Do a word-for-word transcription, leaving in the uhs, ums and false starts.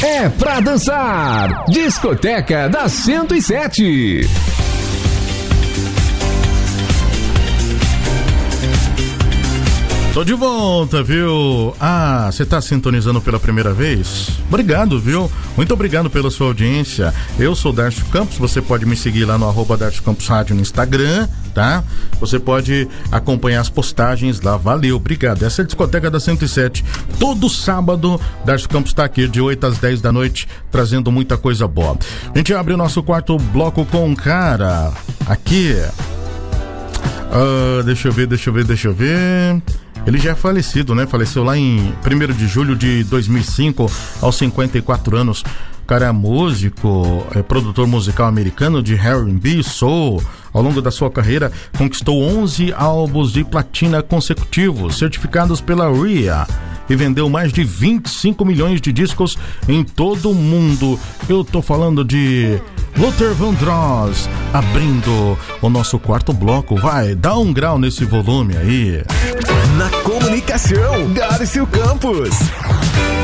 é pra dançar. Discoteca da cento e sete. Tô de volta, viu? Ah, você tá sintonizando pela primeira vez? Obrigado, viu? Muito obrigado pela sua audiência. Eu sou Darcio Campos, você pode me seguir lá no arroba Darcio Campos Rádio no Instagram, tá? Você pode acompanhar as postagens lá, valeu, obrigado. Essa é a Discoteca da cento e sete. Todo sábado, Darcio Campos tá aqui de oito às dez da noite, trazendo muita coisa boa. A gente abre o nosso quarto bloco com um cara aqui. Uh, deixa eu ver, deixa eu ver, deixa eu ver... Ele já é falecido, né? Faleceu lá em primeiro de julho de dois mil e cinco, aos cinquenta e quatro anos. O cara é músico, é produtor musical americano de R and B, soul. Ao longo da sua carreira, conquistou onze álbuns de platina consecutivos, certificados pela R I A, e vendeu mais de vinte e cinco milhões de discos em todo o mundo. Eu tô falando de Luther Vandross, abrindo o nosso quarto bloco. Vai, dá um grau nesse volume aí. Na comunicação, Darcio Campos.